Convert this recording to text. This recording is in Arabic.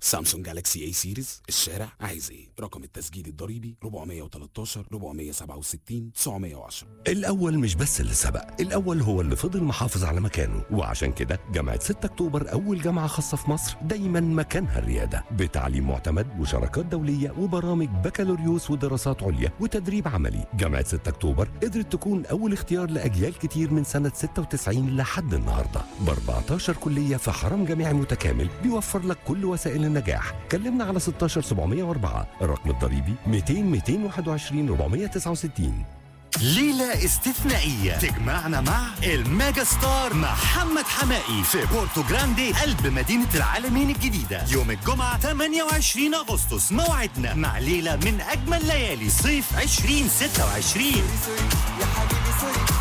سامسونج جالاكسي اي سيريز. الشارع عايز ايه؟ رقم التسجيل الضريبي 413 467 910. الأول مش بس اللي سبق، الأول هو اللي فضل محافظ على مكانه. وعشان كده جامعة 6 أكتوبر أول جامعة خاصة في مصر دايما مكانها الريادة، بتعليم معتمد وشراكات دولية وبرامج بكالوريوس ودراسات عليا وتدريب عملي. جامعة 6 أكتوبر قدرت تكون أول اختيار لأجيال كتير من سنة 96 لحد النهاردة، ب 14 كلية في حرم جامعي متكامل بيوفر لك كل وسائل النجاح. كلمنا على 16704، الرقم الضريبي 200 221 469. ليلة استثنائية تجمعنا مع الميجا ستار محمد حمائي في بورتو جراندي قلب مدينة العالمين الجديدة يوم الجمعة 28 أغسطس. موعدنا مع ليلة من أجمل ليالي صيف 2026.